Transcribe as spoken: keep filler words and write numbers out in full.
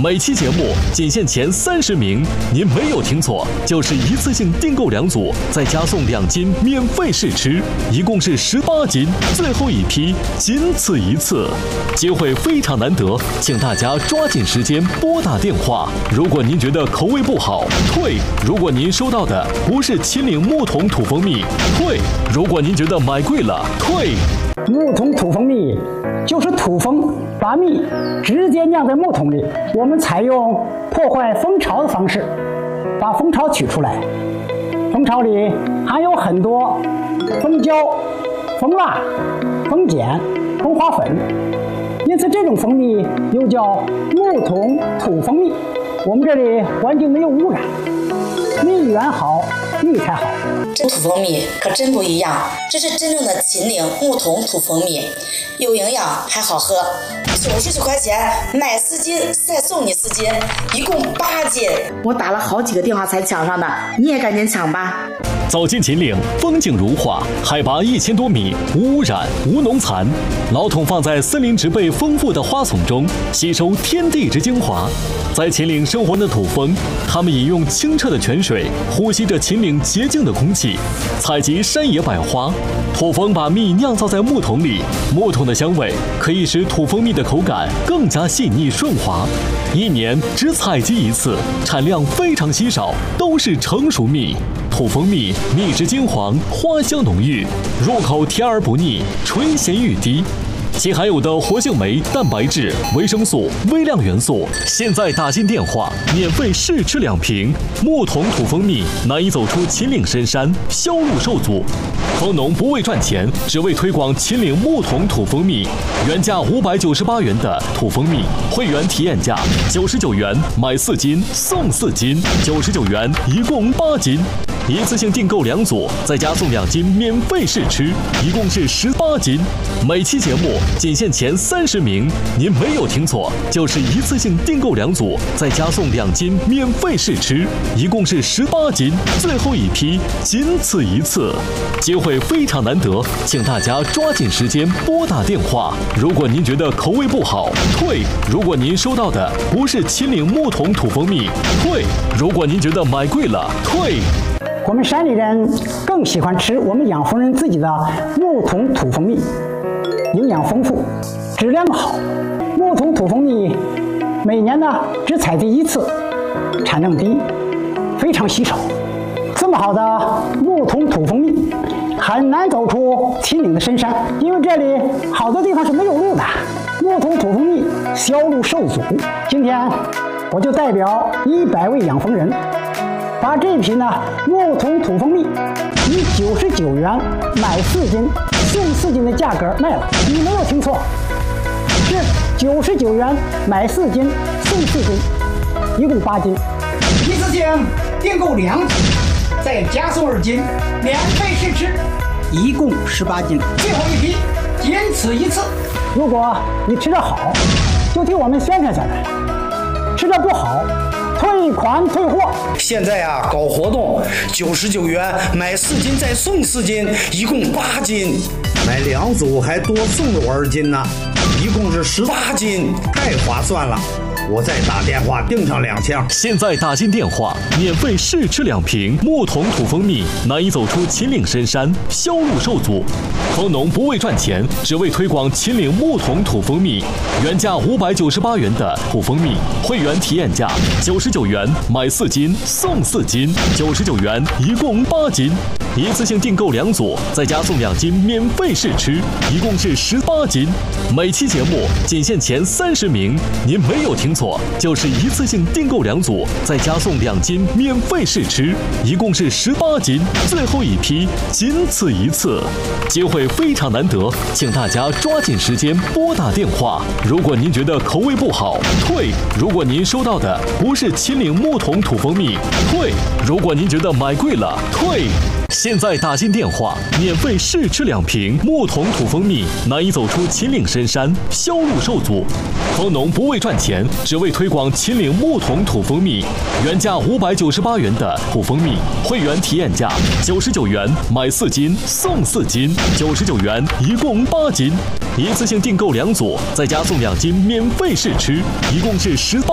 每期节目仅限前三十名，您没有听错，就是一次性订购两组，再加送两斤免费试吃，一共是十八斤，最后一批仅此一次，机会非常难得，请大家抓紧时间拨打电话。如果您觉得口味不好，退；如果您收到的不是秦岭木桶土蜂蜜，退；如果您觉得买贵了，退。 木桶土蜂蜜就是土蜂把蜜直接酿在木桶里，我们采用破坏蜂巢的方式把蜂巢取出来。蜂巢里含有很多蜂胶、蜂蜡、蜂碱、蜂花粉，因此这种蜂蜜又叫木桶土蜂蜜。我们这里环境没有污染，蜜源好，蜜才好。 这土蜂蜜可真不一样，这是真正的秦岭木桶土蜂蜜，有营养还好喝。九十九块钱买四斤，再送你四斤，一共八斤。我打了好几个电话才抢上的，你也赶紧抢吧。 走进秦岭，风景如画，海拔一千多米，无污染，无农残。老桶放在森林植被丰富的花丛中，吸收天地之精华。在秦岭生活的土蜂，它们饮用清澈的泉水，呼吸着秦岭洁净的空气，采集山野百花。土蜂把蜜酿造在木桶里，木桶的香味可以使土蜂蜜的口感更加细腻顺滑。一年只采集一次，产量非常稀少，都是成熟蜜。土蜂蜜蜜质金黄，花香浓郁，入口甜而不腻，醇咸欲滴。其含有的活性酶、蛋白质、维生素、微量元素，现在打进电话，免费试吃两瓶。木桶土蜂蜜难以走出秦岭深山，销路受阻。蜂农不为赚钱，只为推广秦岭木桶土蜂蜜。原价五百九十八元的土蜂蜜，会员体验价九十九元，买四斤送四斤，九十九元一共八斤。一次性订购两组，再加送两斤免费试吃，一共是十八斤。每期节目仅限前三十名，您没有听错，就是一次性订购两组，再加送两斤免费试吃，一共是十八斤，最后一批仅此一次，机会非常难得，请大家抓紧时间拨打电话。如果您觉得口味不好，退；如果您收到的不是秦岭木桶土蜂蜜，退；如果您觉得买贵了，退。 我们山里人更喜欢吃我们养蜂人自己的木桶土蜂蜜，营养丰富，质量好。木桶土蜂蜜每年呢只采集一次，产量低，非常稀少。这么好的木桶土蜂蜜很难走出秦岭的深山，因为这里好多地方是没有路的，木桶土蜂蜜销路受阻。今天我就代表一百位养蜂人，把这批呢木桶土蜂蜜以九十九元买四斤送四斤的价格卖了，你没有听错，是九十九元买四斤送四斤，一共八斤。一次性订购两斤，再加送二斤免费试吃，一共十八斤，最后一批仅此一次。如果你吃得好，就替我们宣传宣传；吃得不好，退款退货。 现在啊搞活动，九十九元买四斤再送四斤，一共八斤， 买两组还多送了我二斤呢，一共是十八斤，太划算了。我再打电话订上两箱。 现在打进电话，免费试吃两瓶木桶土蜂蜜，难以走出秦岭深山，销路受阻。蜂农不为赚钱，只为推广秦岭木桶土蜂蜜。原价五百九十八元的土蜂蜜，会员体验价九十九元，买四斤送四斤，九十九元一共八斤。一次性订购两组，再加送两斤免费试吃，一共是十八斤。每期节目仅限前三十名，您没有听错，就是一次性订购两组，再加送两斤免费试吃，一共是十八斤，最后一批仅此一次，机会非常难得，请大家抓紧时间拨打电话。如果您觉得口味不好，退；如果您收到的不是秦岭木桶土蜂蜜，退；如果您觉得买贵了，退。现在打进电话，免费试吃两瓶木桶土蜂蜜，难以走出秦岭深山，销路受阻。蜂农不为赚钱，只为推广秦岭木桶土蜂蜜。原价五百九十八元的土蜂蜜，会员体验价九十九元，买四斤送四斤，九十九元一共八斤。一次性订购两组，再加送两斤免费试吃，一共是十八。